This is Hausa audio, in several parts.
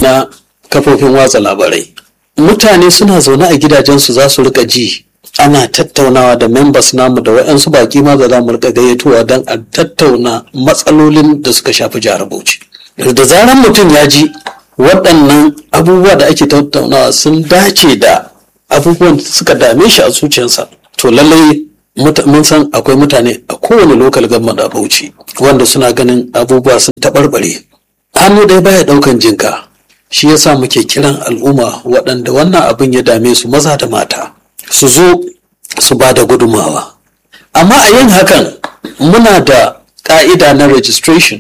na kafofin watsa labarai. Mutane suna zaune a gidajensu za su rika ji ana tattaunawa da members namu da waɗansu baki ma da za mu rika gayyatowa don a tattauna matsalolin da suka shafi jihar Bauchi. Da zaran mutum ya ji waɗannan abubuwa da ake tattaunawa sun dace da abubuwan da suka dame shi a zuciyarsa, to lallai mun san akwai mutane a kowane lokal government a Bauchi wanda suna ganin abubuwa sun taɓarɓare. Hannu ɗaya baya ɗaukan jinka, shi yasa muke kiran al'umma waɗanda wannan abin ya dame su maza da mata su zo su ba da gudumawa. Amma a yin hakan muna da ƙa'ida na registration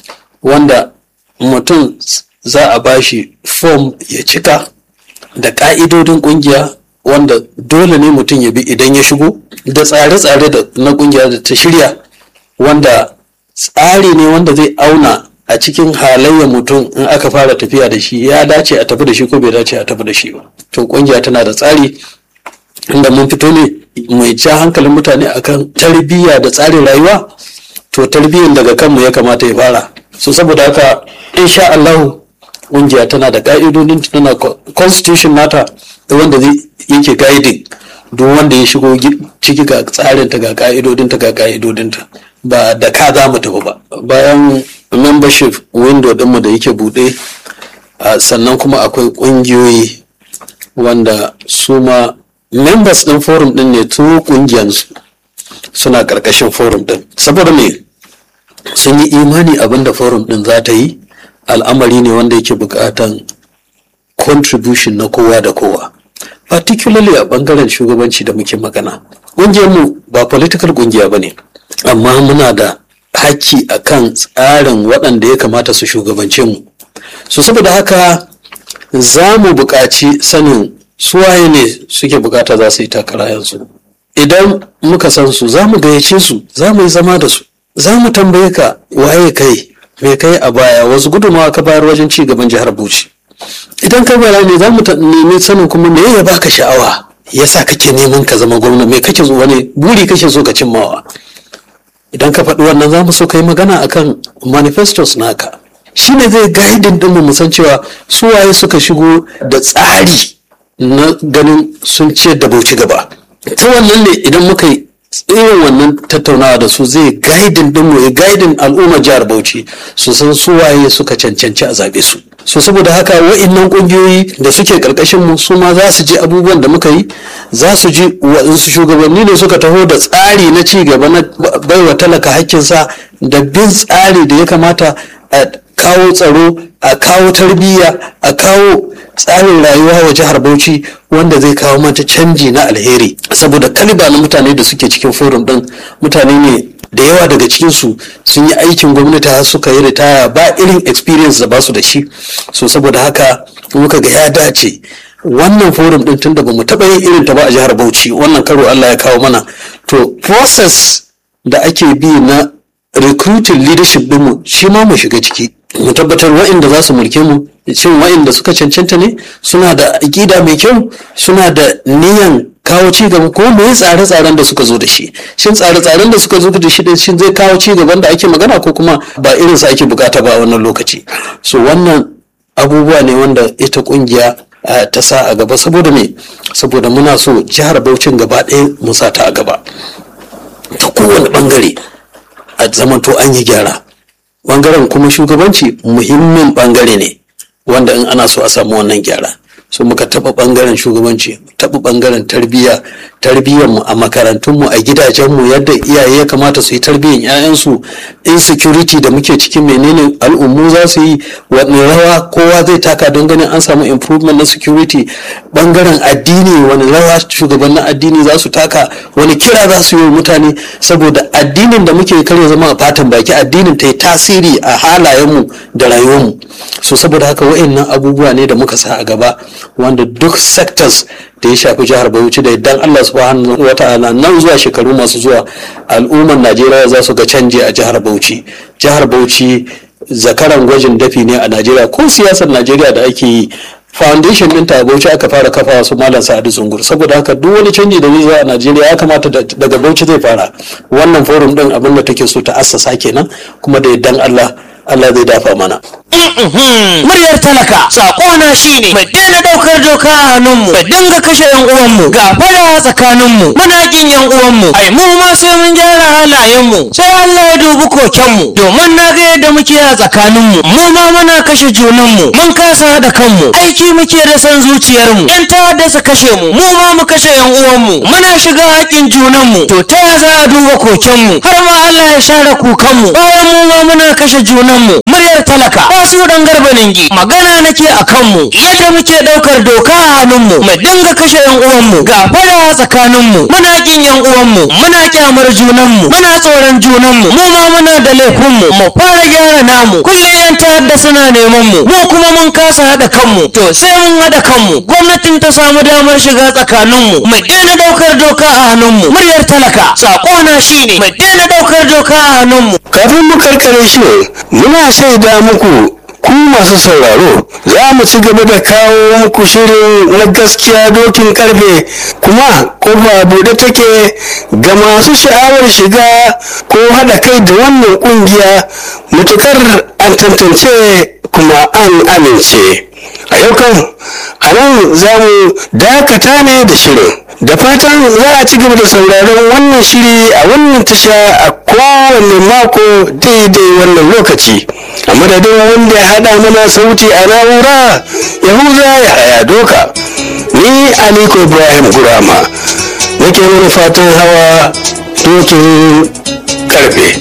wanda mutum za a bashi form ya cika da ƙa'idodin ƙungiya wanda dole ne mutum ya bi idan ya shigo, da tsare-tsare na ƙungiya da ta shirya wanda tsari ne wanda zai auna a cikin halayyar mutum in aka fara tafiya da shi ya dace a tafi da shi ko bai dace a tafi da shi ba. To ƙungiya tana da tsari inda mun fito ne mai ja hankalin mutane akan tarbiyya da tsarin rayuwa, to tarbiyyar daga kanmu ya kamata ya fara. So saboda haka insha Allah ƙungiya tana da ƙa'idodin, tana constitution nata da wanda yake guiding duk wanda ya shigo ciki ga tsarinta ga ƙa'idodinta ba da ka za mu tafi ba. Bayan membership window ɗinmu da yake buɗe, sannan kuma akwai ƙungiyoyi wanda su ma members ɗin forum ɗin ne tun ƙungiyansu suna ƙarƙashin forum ɗin. Saboda me sun yi imani abinda forum ɗin za ta yi al'amari ne wanda yake buƙatan contribution na kowa da kowa, particularly a ɓangaren shugabanci da muke magana. Ƙungiyarmu ba political ƙungiya ba ne, amma muna da haƙƙi a kan tsarin waɗanda ya kamata su shugabance mu. So saboda haka za mu buƙaci sanin suwaye ne suke buƙata za su yi takara yanzu. Idan muka san su za mu gayyace su, za mu yi zama da su, za mu tambaye ka waye kai, me kai a baya, wasu gudunmawa ka bayar wajen ci gaban jihar Bauchi. Idan ka bara ne za mu nemi sanin kuma me ya baka sha'awa yasa kake neman ka zama gwamna, me kake so, wani buri kake so ka cimmawa. Idan ka faɗi wannan za mu so ka yi magana akan manifestos naka, shi ne zai gaidin ɗinmu mu san cewa su waye suka shigo da tsari na ganin sun ciyar da Bauchi gaba. Ta wannan ne idan muka yi irin wannan tattaunawa da su zai gaidin ɗinmu ya gaidin al'ummar jihar Bauchi su san su waye suka cancanci a zaɓe su. So saboda haka wa'innan ƙungiyoyi da suke ƙarƙashin mu su ma za su ji abubuwan da muka yi, za su ji waɗansu shugabanni ne suka taho da tsari na ci gaba na baiwa talaka hakkinsa da bin tsari da ya kamata a kawo tsaro, a kawo tarbiyya, a kawo tsarin rayuwa wa jihar Bauchi wanda zai kawo mata canji na alheri. Saboda kaliba na mutane da suke cikin forum ɗin mutane ne da yawa daga cikinsu sun yi aikin gwamnati har suka yi ritaya ba irin experience da ba su da shi. So saboda haka muka ga ya dace wannan forum din tun da ba mu taɓa yin irin ta ba a jihar Bauchi, wannan karo Allah ya kawo mana, to process da ake bi na recruiting leadership dinmu shi ma mu shiga ciki, mu tabbatar wa'inda za su mulke mu shin wa'inda suka cancanta ne, suna da aƙida mai kyau, suna da niyan kawo ci gaba, ko me tsare-tsaren da suka zo da shi, shin tsare-tsaren da suka zo da shi shin zai kawo ci gaban da ake magana ko kuma ba irin sa ake bukata ba a wannan lokaci. So wannan abubuwa ne wanda ita kungiya ta sa a gaba. Saboda me? Saboda muna so jihar Bauchin gaba ɗaya mu sa ta a gaba ta kowane bangare, a zamanto an yi gyara. Bangaren kuma shugabanci muhimmin bangare ne wanda in ana so a samu wannan gyara. So muka taɓa ɓangaren shugabanci, taɓa ɓangaren tarbiyyarmu a makarantunmu, a gidajenmu, yadda iyaye ya kamata su yi tarbiyyar 'ya'yansu, insecurity da muke cikin menene al'ummu za su yi, wani rawa kowa zai taka don ganin an samu improvement na security. Ɓangaren addini, wani rawa shugabannin addini za su taka, wani kira za su yi wa mutane, saboda addinin da muke kare zama a fatan baki, addinin ta yi tasiri a halayenmu da rayuwarmu. So saboda haka wa'annan abubuwa ne da muka sa a gaba wanda duk sectors da ya shafi jihar Bauchi da idan Allah subhanahu wa ta'ala nan zuwa shekaru masu zuwa al'ummar Najeriya za su ga canji a jihar Bauchi. Jihar Bauchi zakaran gwajin dafi ne a Najeriya, ko siyasar Najeriya da ake yi foundation ɗinta a Bauchi aka fara kafa su Malam Sa'adu Zungur. Saboda haka duk wani canji da zai zo a Najeriya ya kamata daga Bauchi zai fara. Wannan forum ɗin abin da take so ta assasa kenan, kuma da idan Allah Allah zai dafa mana. Muryar talaka sakona shine mu daina daukar doka a hannunmu mu dinga kashe yan uwanmu ga fara tsakaninmu muna kin yan uwanmu ai mu ma sai mun gyara halayenmu sai Allah ya dubi kokenmu domin na ga yadda muke a tsakaninmu mu ma muna kashe junanmu mun kasa haɗa kanmu aiki muke da san zuciyarmu yan ta'adda su kashe mu mu ma mu kashe yan uwanmu muna shiga haƙin junanmu to ta ya za a duba kokenmu har ma Allah ya share kukanmu bayan mu ma muna kashe junanmu. Muryar talaka su dan garba ningi magana nake a kanmu yadda muke daukar doka a hannunmu mu dinga kashe yan uwanmu ga fara tsakaninmu muna kin yan uwanmu muna kyamar junanmu muna tsoron junanmu mu ma muna da laifinmu mu fara gyara namu kullum yan ta'adda suna neman mu kuma mun kasa hada kanmu to sai mun hada kanmu gwamnatin ta samu damar shiga tsakaninmu mu daina daukar doka a hannunmu. Muryar talaka sakona shine mu daina daukar doka a hannunmu. Kafin mu karkare shi muna shaida muku ku masu sauraro za mu ci gaba da kawo muku shirin na gaskiya dokin karfe kuma kofa bude take ga masu sha'awar shiga ko haɗa kai da wannan ƙungiya mutukar an tantance kuma an amince. A yau kan a nan za mu dakata ne da shirin da fatan za a ci gaba da sauraron wannan shiri a wannan tasha a kowane mako daidai wannan lokaci. A madadin wanda ya haɗa mana sauti a na'ura Yahuza ya haya doka, ni Aliko Ibrahim Gurama nake mana fatan hawa dokin karfe.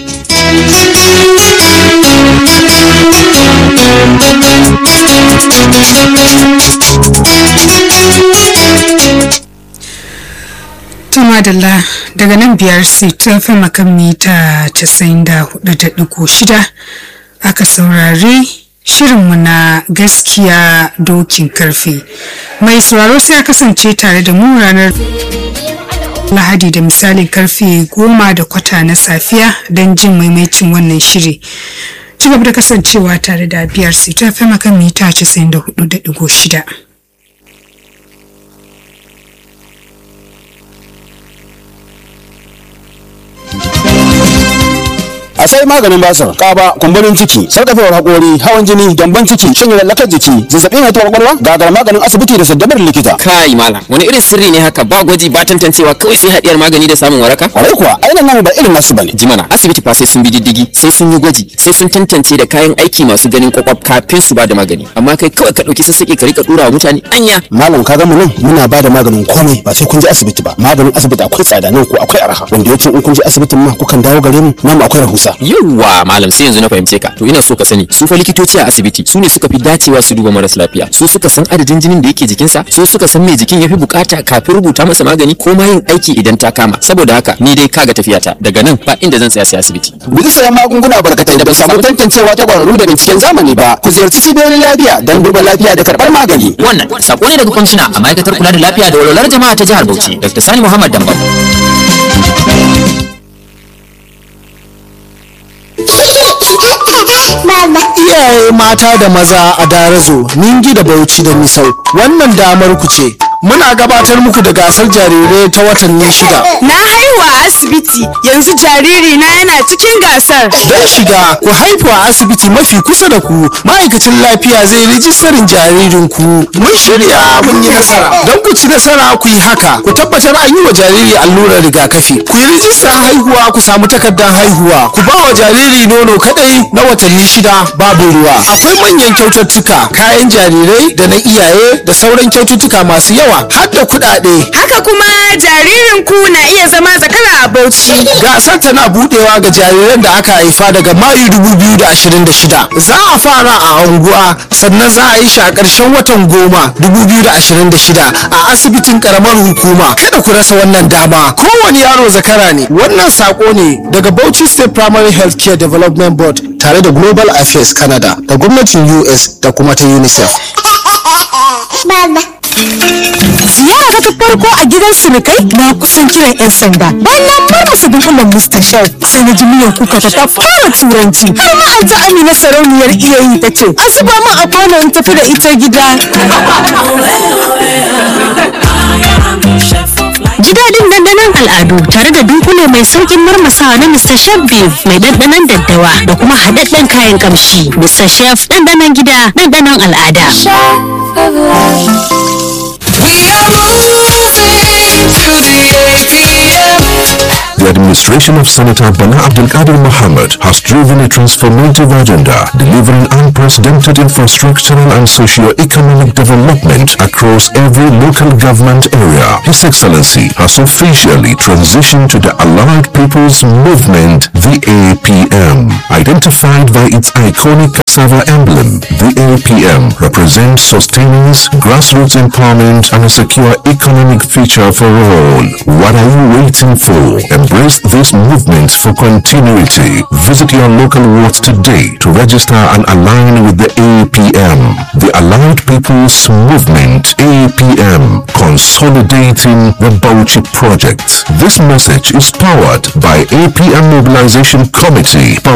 Tumadalla daga nan biyar ta fi makan mita 94.6 aka saurari shirinmu na gaskiya dokin karfe. Mai sauraro sai a kasance tare da mu ranar Lahadi da misalin karfe 10:15 na safiya don jin maimaicin wannan shiri. Ci gaba da kasancewa tare da biyar ta fi makan mita 94.6. a sai maganin basir, kaba, kumburin ciki, sarkafewar hakori, hawan jini, gyambon ciki, shan lallakar jiki, zazzabin haihuwar kwakwalwa, gagar maganin asibiti da saddabar likita. Kai malam, wani irin sirri ne haka ba gwaji ba tantancewa kawai sai hadiyar magani da samun waraka? Kwarai kuwa, ainihin namu ba irin nasu bane. Jimana, asibiti fa sai sun bi diddigi, sai sun yi gwaji, sai sun tantance da kayan aiki masu ganin kwakwaf kafin su ba da magani. Amma kai kawai ka dauki sassaƙi ka rika dura wa mutane anya. Malam ka ga mu nan muna ba da maganin komai ba sai kun je asibiti ba. Maganin asibiti akwai tsada nan ko akwai arha. Wanda yace in kun je asibitin ma kukan dawo gare mu, namu akwai rahusa. Yawwa malam sai yanzu na fahimce ka. To ina so ka sani, su fa likitoci a asibiti su ne suka fi dacewa su duba maras lafiya. Su suka san adadin jinin da yake jikinsa, su suka san me jikin yafi bukata kafin rubuta masa magani ko ma yin aiki idan ta kama. Saboda haka ni dai kaga tafiyata daga nan ba inda zan tsaya sai asibiti. Bisa sayan magunguna barkatai da ba samu tantancewa ta kwararru da binciken zamani ba. Ku ziyarci cibiyoyin lafiya don duba lafiya da karɓar magani. Wannan sako ne daga kwamishina a ma'aikatar kula da lafiya da walwalar jama'a ta jihar Bauchi, Dr. Sani Muhammad Dambam. Iyaye mata da maza a Darazo, Ningi da Bauchi da Misau, wannan damar ku ce. Muna gabatar muku da gasar jarirai ta watanni 6. Na haihu a asibiti, yanzu jariri na yana cikin gasar. Don shiga, ku haifu a asibiti mafi kusa da ku, ma'aikacin lafiya zai rijistarin jaririnku. Mun shirya mun yi nasara. Don ku ci nasara ku yi haka, ku tabbatar an yi wa jariri allurar rigakafi. Ku yi rijistar haihuwa ku samu takardar haihuwa. Ku ba wa jariri nono kadai na watanni 6 babu ruwa. Akwai manyan kyaututtuka, kayan jarirai da na iyaye da sauran kyaututtuka masu yawa har da kuɗaɗe. Haka kuma jaririn ku na iya zama zakara a Bauchi. Gasar tana budewa ga jariran da aka haifa daga Mayu 2026. Za a fara a unguwa sannan za a yi shi a ƙarshen watan 10 2026 a asibitin ƙaramar hukuma. Kada ku rasa wannan dama. Kowane yaro zakara ne. Wannan sako ne daga Bauchi State Primary Healthcare Development Board tare da Global Affairs Canada da gwamnatin US da kuma ta UNICEF. Ziyara ta farko a gidan surukai na kusan kiran 'yan sanda. Bayan marmasa dunkulen mustashar sai na ji miyan kuka ta fara turanci. Har ma an ta Amina sarauniyar iyayi ta ce, "A zuba min a kwano in tafi da ita gida." ji daɗin dandanon al'adu tare da dunkule mai saukin marmasawa na Mr. Chef Beef mai dandanon daddawa da kuma haɗaɗɗen kayan kamshi. Mr. Chef dandanon gida, dandanon al'ada. The administration of Senator Bala Abdulkadir Mohammed has driven a transformative agenda, delivering unprecedented infrastructural and socio-economic development across every local government area. His Excellency has officially transitioned to the Allied People's Movement, the APM. Identified by its iconic cassava emblem, the APM represents sustenance, grassroots empowerment, and a secure economic future for all. What are you waiting for? Embrace this movement for continuity. Visit your local wards today to register and align with the APM. The Allied People's Movement, APM, consolidating the Bauchi project. This message is powered by APM Mobilization Committee.